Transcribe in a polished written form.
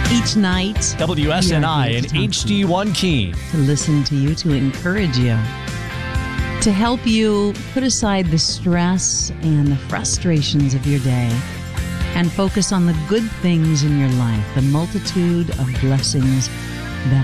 Each night, WSNI and HD1 Keene. to listen to you, to encourage you, to help you put aside the stress and the frustrations of your day and focus on the good things in your life, the multitude of blessings